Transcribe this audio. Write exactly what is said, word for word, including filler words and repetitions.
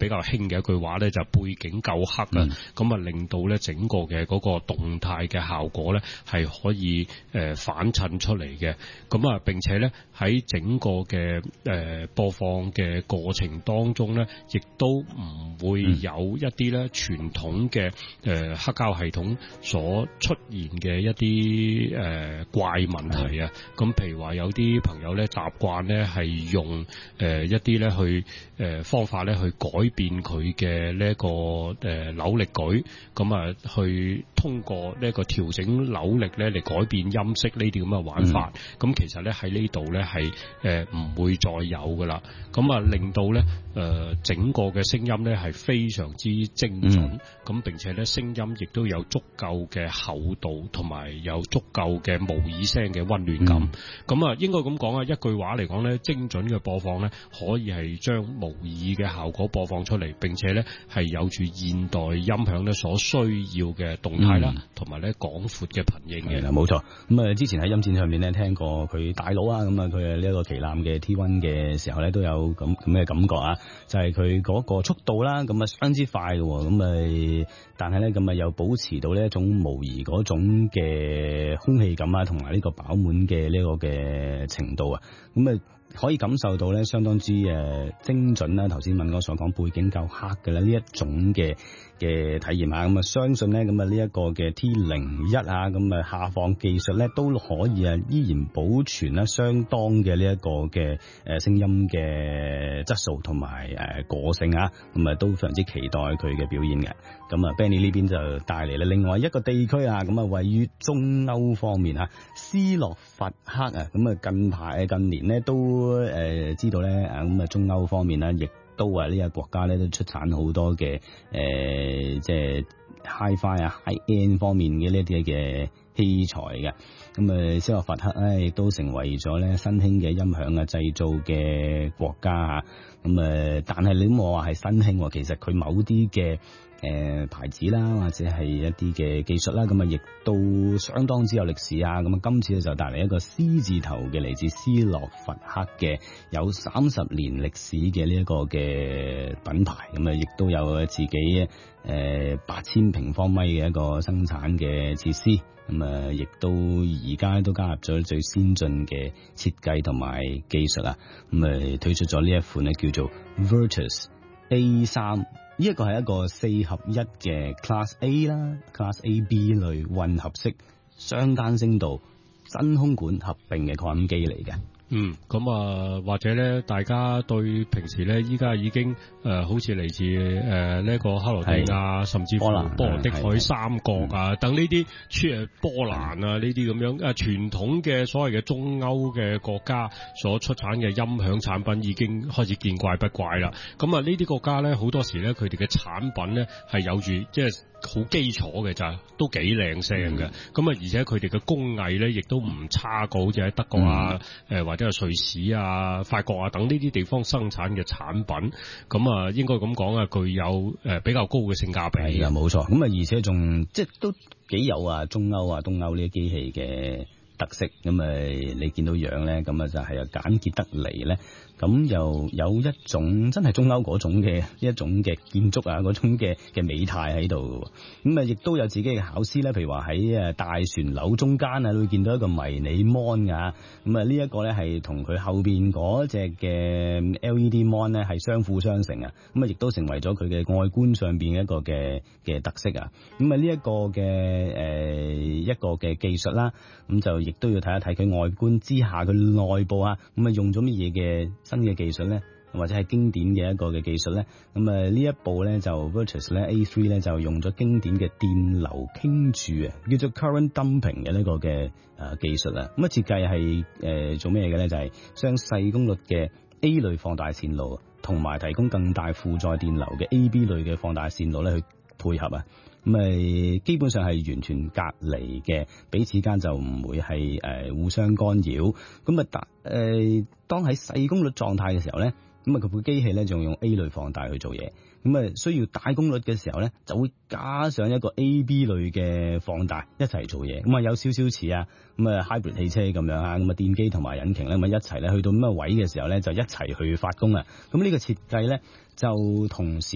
比較興嘅一句話咧，就背景夠黑啊，咁啊、嗯、令到咧整個嘅嗰個動態嘅效果咧係可以誒反襯出嚟嘅。咁啊並且咧喺整個嘅誒播放嘅過程當中咧，亦都唔會有一啲咧傳統嘅誒黑膠系統所出現嘅一啲誒怪問題啊。咁譬如話有啲朋友咧習慣咧係用誒一啲咧去誒方法咧去改變佢嘅呢一個誒扭力舉，咁啊去通過呢一個調整扭力咧嚟改變音色呢啲咁嘅玩法。咁、嗯、其實咧喺呢度咧係誒唔會再有噶啦。咁啊令到咧誒整個嘅聲音咧係非常之精準，咁、嗯、並且咧聲音亦都有足夠嘅厚度，同埋有足夠嘅模擬聲嘅溫暖感。咁啊、嗯、應該咁講啊，一句話嚟講咧，精準嘅播放咧可以係將模擬嘅效果播放出嚟，並且咧係有住現代音響咧所需要嘅動態啦，同埋咧廣闊嘅頻應嘅。 冇錯。咁啊之前喺音展上面咧聽過佢大佬啊，咁啊佢嘅呢一個旗艦嘅 T 一 嘅時候咧都有咁咁嘅感覺啊，就係佢嗰個速度啦，咁啊相當之快嘅，咁啊但係咧咁啊又保持到呢一種模擬嗰種嘅空氣感啊，同埋呢個飽滿嘅呢個嘅程度啊，咁啊可以感受到咧相當之誒精準啦。頭先敏哥所講背景夠黑嘅啦，呢一種嘅嘅體驗啊，咁啊相信咧咁啊呢一個嘅 T 零一啊，咁啊下放技術咧都可以啊依然保存咧相當嘅呢一個嘅誒聲音嘅質素同埋誒個性啊，咁啊都非常之期待佢嘅表演嘅。咁啊 Benny 呢邊就帶嚟啦另外一個地區啊，咁啊位於中歐方面啊，斯洛伐克啊，咁啊近排近年咧都誒、呃、知道咧，咁啊中歐方面咧，亦都話呢個國家咧都出產好多嘅誒、呃，即係 Hi-Fi 啊、High End 方面嘅呢啲嘅器材嘅。咁啊，斯洛伐克咧亦都成為咗咧新興嘅音響啊製造嘅國家啊。咁啊，但係你冇話係新興，其實佢某啲嘅誒牌子啦，或者係一啲嘅技術啦，咁啊亦都相當之有歷史啊！咁啊，今次咧就帶嚟一個 C 字頭嘅嚟自斯洛伐克嘅有三十年歷史嘅呢一個嘅品牌，咁啊亦都有自己誒八千平方米嘅一個生產嘅設施，咁啊亦都而家都加入咗最先進嘅設計同埋技術啊，咁啊推出咗呢一款咧叫做 Virtus A 三。呢一個係一個四合一嘅 Class A 啦 ，Class A B 類混合式雙間聲道真空管合併嘅擴音機嚟嘅。 嗯，咁啊，或者咧，大家對平時咧，依家已經誒、呃，好似嚟自誒呢一個克羅地亞，甚至乎波羅的海三國啊，等呢啲出誒波蘭啊呢啲咁樣啊傳統嘅所謂嘅中歐嘅國家所出產嘅音響產品已經開始見怪不怪啦。咁啊，呢啲國家咧好多時咧，佢哋嘅產品咧係有住即係好基礎嘅咋，都幾靚聲嘅。咁啊、嗯，而且佢哋嘅工藝咧，亦都唔差過好似喺德國啊，誒、嗯、或者係瑞士啊、法國啊等呢啲地方生產嘅產品。咁啊，應該咁講啊，具有誒比較高嘅性價比。 係啊，冇錯。咁啊，而且仲即係都幾有啊，中歐啊、東歐呢啲機器嘅特色。咁啊，你見到樣咧，咁啊就係又簡潔得嚟咧。咁又有一種真係中歐嗰種嘅一種嘅建築啊，嗰種嘅嘅美態喺度。咁啊，亦都有自己嘅巧思咧。譬如話喺誒大旋鈕中間啊，你會見到一個迷你 mon 㗎。咁啊，呢一個咧係同佢後邊嗰隻嘅 L E D mon 咧係相輔相成啊。咁啊，亦都成為咗佢嘅外觀上邊一個嘅嘅特色啊。咁啊，呢一個嘅誒一個嘅技術啦，咁就亦都要睇一睇佢外觀之下佢內部啊。咁啊，用咗乜嘢嘅新嘅技術咧，或者係經典嘅一個嘅技術咧，咁啊呢一部咧就 Virtus 咧 A 三 咧就用咗經典嘅電流傾注啊，叫做 current dumping 嘅呢個嘅誒技術啊。咁啊設計係誒做咩嘅咧？就係將細功率嘅 A 類放大線路同埋提供更大負載電流嘅 A B 類嘅放大線路咧去配合啊。咁啊基本上係完全隔離嘅，彼此間就唔會係誒互相干擾。咁啊但誒當喺細功率狀態嘅時候咧，咁啊佢部機器咧仲用 A 類放大去做嘢。咁啊需要大功率嘅時候咧，就會加上一個 A B 類嘅放大一齊做嘢。咁啊有少少似啊咁啊 hybrid 汽車咁樣啊，咁啊電機同埋引擎咧咁啊一齊咧去到咁嘅位嘅時候咧，就一齊去發功啊。咁呢個設計咧就同時